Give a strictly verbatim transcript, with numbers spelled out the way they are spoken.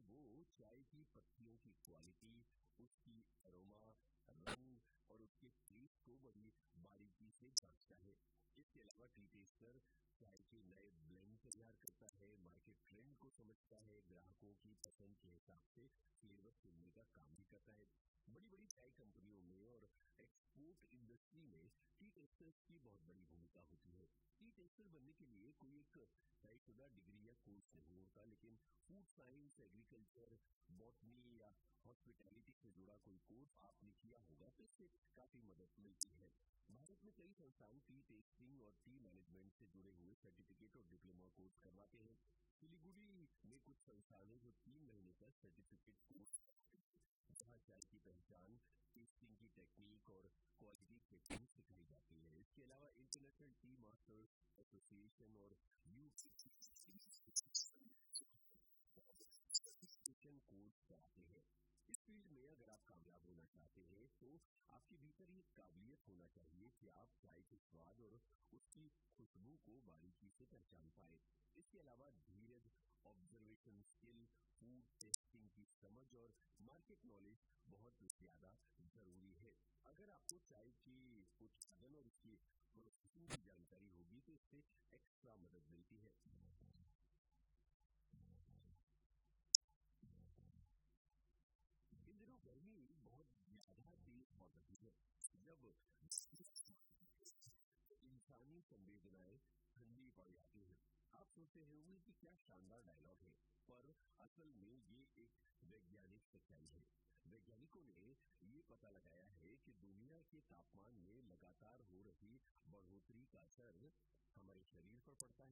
वो चाय की पत्तियों की क्वालिटी, उसकी अरोमा, रंग और उसके टेस्ट को बड़ी बारीकी से जांचता है। इसके अलावा टी टेस्टर चाय के नए ब्लेंड तैयार करता है, मार्केट ट्रेंड को समझता है, ग्राहकों की पसंद के हिसाब से फ्लेवर चुनने का काम भी करता है। बड़ी बड़ी चाय कंपनियों में और एक्सपोर्ट इंडस्ट्री में टी टेस्टर्स की बहुत बड़ी भूमिका होती है। टी टेस्टर बनने के लिए कोई एक तयशुदा डिग्री या कोर्स नहीं होता, लेकिन फूड साइंस, एग्रीकल्चर, बॉटनी या हॉस्पिटैलिटी से जुड़ा कोई कोर्स आपने किया होगा तो इससे काफी मदद मिलती है। भारत में कई संस्थान टी टेस्टिंग और टी मैनेजमेंट से जुड़े हुए सर्टिफिकेट और डिप्लोमा कोर्स करवाते हैं। सिलीगुड़ी में कुछ संस्थान है जो तीन महीने का सर्टिफिकेट कोर्स जहाँ चाय की पहचान, टेस्टिंग की टेक्निक और क्वालिटी चेकिंग सिखाई जाती है। इसके अलावा इंटरनेशनल टी मास्टर्स एसोसिएशन और यूके कोर्स कराते हैं। इस फील्ड में अगर आप कामयाब होना चाहते हैं तो आपके भीतर ये काबिलियत होना चाहिए कि आप चाय के स्वाद और उसकी खुशबू को बारीकी से पहचान पाए। इसके अलावा धीरज, ऑब्जर्वेशन स्किल, फूड टेस्टिंग की समझ और मार्केट नॉलेज बहुत ज्यादा जरूरी है। अगर आपको चाय की उत्पादन और उसकी प्रोसेसिंग की जानकारी होगी तो इससे एक्स्ट्रा मदद मिलती है। इन दिनों गर्मी बहुत ज्यादा तेज पड़ रही है। जब इंसानी संवेदनाएं ठंडी पड़ जाती है। आप सोचते होंगे कि क्या शानदार डायलॉग है, पर असल में ये एक वैज्ञानिक सच्चाई है। वैज्ञानिकों ने ये पता लगाया है कि दुनिया के तापमान में लगातार हो रही बढ़ोतरी का असर हमारे शरीर पर पड़ता है।